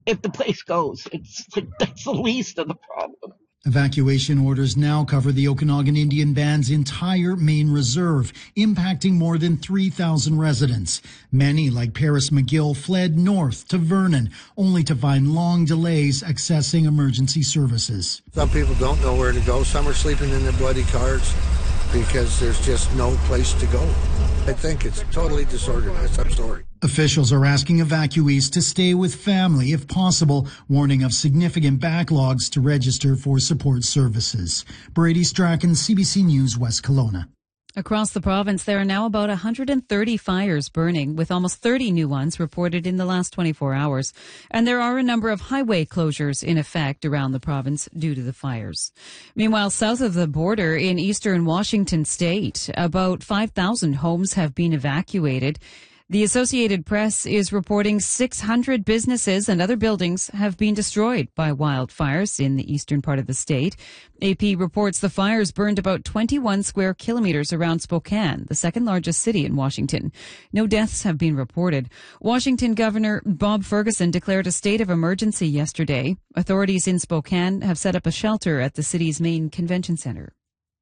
if the place goes. It's like, that's the least of the problem. Evacuation orders now cover the Okanagan Indian Band's entire main reserve, impacting more than 3,000 residents. Many, like Paris McGill, fled north to Vernon, only to find long delays accessing emergency services. Some people don't know where to go. Some are sleeping in their bloody cars because there's just no place to go. I think it's totally disorganized. I'm sorry. Officials are asking evacuees to stay with family if possible, warning of significant backlogs to register for support services. Brady Strachan, CBC News, West Kelowna. Across the province, there are now about 130 fires burning, with almost 30 new ones reported in the last 24 hours. And there are a number of highway closures in effect around the province due to the fires. Meanwhile, south of the border in eastern Washington state, about 5,000 homes have been evacuated. The Associated Press is reporting 600 businesses and other buildings have been destroyed by wildfires in the eastern part of the state. AP reports the fires burned about 21 square kilometers around Spokane, the second largest city in Washington. No deaths have been reported. Washington Governor Bob Ferguson declared a state of emergency yesterday. Authorities in Spokane have set up a shelter at the city's main convention center.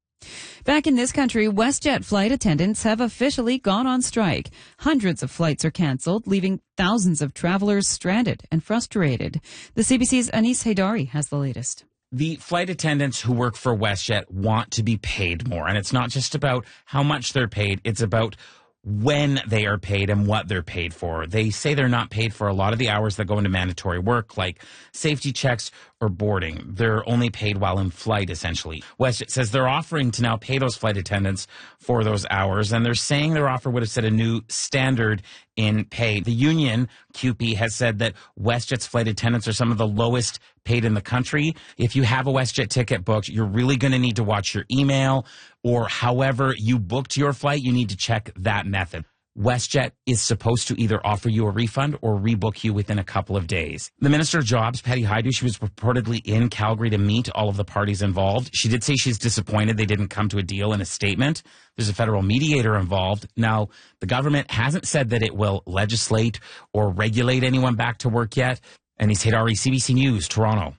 Back in this country, WestJet flight attendants have officially gone on strike. Hundreds of flights are cancelled, leaving thousands of travelers stranded and frustrated. The CBC's Anis Haidari has the latest. The flight attendants who work for WestJet want to be paid more. And it's not just about how much they're paid. It's about when they are paid and what they're paid for. They say they're not paid for a lot of the hours that go into mandatory work, like safety checks or boarding. They're only paid while in flight, essentially. WestJet says they're offering to now pay those flight attendants for those hours, and they're saying their offer would have set a new standard in pay. The union, CUPE, has said that WestJet's flight attendants are some of the lowest paid in the country. If you have a WestJet ticket booked, you're really going to need to watch your email, or however you booked your flight, you need to check that method. WestJet is supposed to either offer you a refund or rebook you within a couple of days. The Minister of Jobs, Patty Hajdu, she was reportedly in Calgary to meet all of the parties involved. She did say she's disappointed they didn't come to a deal in a statement. There's a federal mediator involved. Now, the government hasn't said that it will legislate or regulate anyone back to work yet. Anis Haidari, CBC News, Toronto.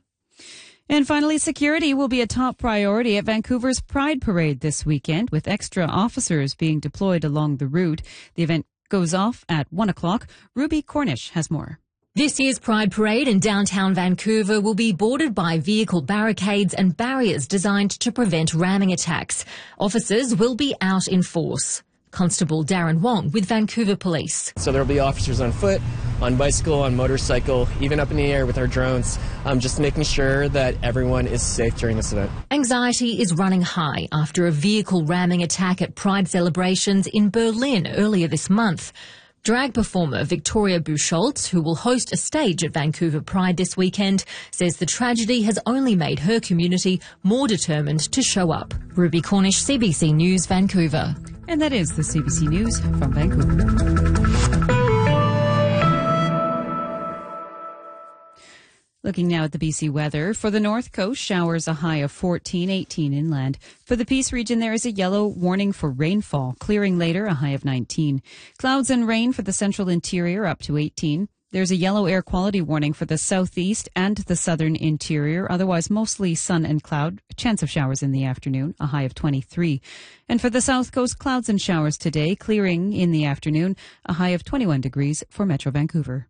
And finally, security will be a top priority at Vancouver's Pride Parade this weekend, with extra officers being deployed along the route. The event goes off at 1 o'clock. Ruby Cornish has more. This year's Pride Parade in downtown Vancouver will be bordered by vehicle barricades and barriers designed to prevent ramming attacks. Officers will be out in force. Constable Darren Wong with Vancouver Police. So there will be officers on foot, on bicycle, on motorcycle, even up in the air with our drones, just making sure that everyone is safe during this event. Anxiety is running high after a vehicle ramming attack at Pride celebrations in Berlin earlier this month. Drag performer Victoria Bucholtz, who will host a stage at Vancouver Pride this weekend, says the tragedy has only made her community more determined to show up. Ruby Cornish, CBC News, Vancouver. And that is the CBC News from Vancouver. Looking now at the BC weather. For the North Coast, showers a high of 14, 18 inland. For the Peace region, there is a yellow warning for rainfall. Clearing later, a high of 19. Clouds and rain for the central interior, up to 18. There's a yellow air quality warning for the southeast and the southern interior. Otherwise, mostly sun and cloud. A chance of showers in the afternoon, a high of 23. And for the south coast, clouds and showers today. Clearing in the afternoon, a high of 21 degrees for Metro Vancouver.